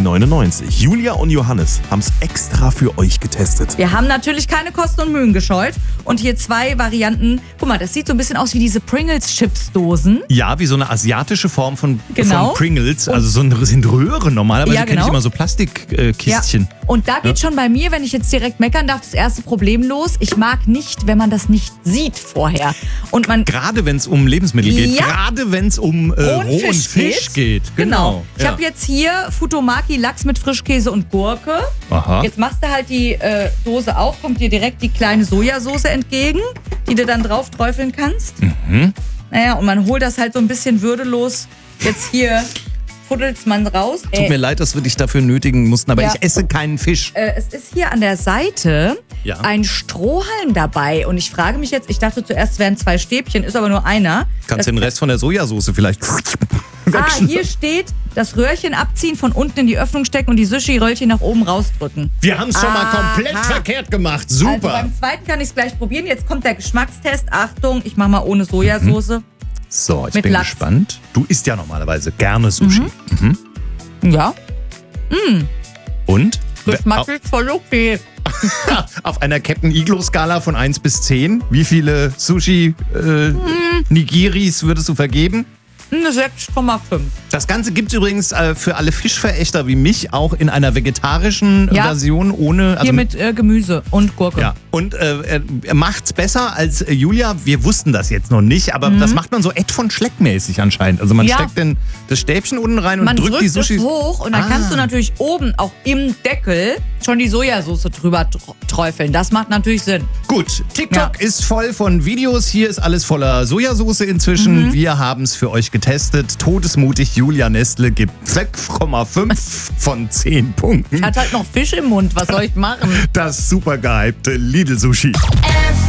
3,99 €. Julia und Johannes haben es extra für euch getestet. Wir haben natürlich keine Kosten und Mühen gescheut. Und hier 2 Varianten. Guck mal, das sieht so ein bisschen aus wie diese Pringles-Chips-Dosen. Ja, wie so eine asiatische Form von Pringles. Und Also sind Röhren. Normalerweise Ja, kenne genau. ich immer so Plastikkistchen. Und da geht schon bei mir, wenn ich jetzt direkt meckern darf, das erste Problem los. Ich mag nicht, wenn man das nicht sieht vorher. Und man Gerade wenn es um Lebensmittel geht. Ja. Gerade wenn es um rohen Fisch geht. Genau. Ich Ja. habe jetzt hier Futomaki Lachs mit Frischkäse und Gurke. Aha. Jetzt machst du halt die Dose auf, kommt dir direkt die kleine Sojasauce entgegen, die du dann drauf träufeln kannst. Naja, und man holt das halt so ein bisschen würdelos jetzt hier, fuddelt man raus. Tut mir leid, dass wir dich dafür nötigen mussten, aber Ja. ich esse keinen Fisch. Es ist hier an der Seite Ja. ein Strohhalm dabei. Und ich frage mich jetzt, ich dachte zuerst, es wären 2 Stäbchen, ist aber nur einer. Kannst du den Rest von der Sojasauce vielleicht Hier steht, das Röhrchen abziehen, von unten in die Öffnung stecken und die Sushi-Röllchen nach oben rausdrücken. Wir haben es schon mal Aha. komplett verkehrt gemacht. Also Super. beim zweiten kann ich es gleich probieren. Jetzt kommt der Geschmackstest. Achtung, ich mache mal ohne Sojasauce. So, ich mit bin Lachs. gespannt. Du isst ja normalerweise gerne Sushi. Ja, Und? Geschmack ist voll okay. Auf einer Captain Iglo-Skala von 1 bis 10, wie viele Sushi-Nigiris würdest du vergeben? Eine 6,5. Das Ganze gibt es übrigens für alle Fischverächter wie mich auch in einer vegetarischen Ja. Version ohne. Hier mit Gemüse und Gurke. Ja, und er macht's besser als Julia. Wir wussten das jetzt noch nicht, aber das macht man so Ed von Schleck-mäßig anscheinend. Also man Ja. steckt das Stäbchen unten rein und Man drückt die Sushi. es hoch und dann kannst du natürlich oben auch im Deckel schon die Sojasauce drüber träufeln. Das macht natürlich Sinn. Gut, TikTok ist voll von Videos. Hier ist alles voller Sojasauce inzwischen. Wir haben es für euch getestet. Todesmutig, Julia Nestle gibt 6,5 von 10 Punkten. Hat halt noch Fisch im Mund. Was soll ich machen? Das super gehypte Lidl-Sushi.